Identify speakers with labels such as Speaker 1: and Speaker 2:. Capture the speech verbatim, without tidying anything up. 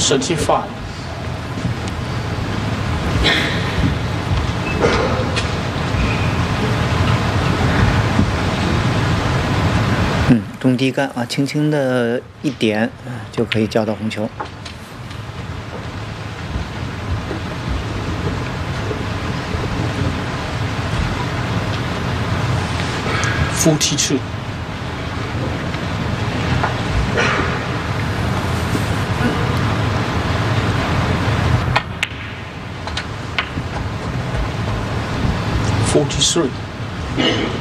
Speaker 1: thirty-five.
Speaker 2: 嗯，中低杆啊，轻轻的一点就可以叫到红球。
Speaker 1: Forty-two. Forty-three.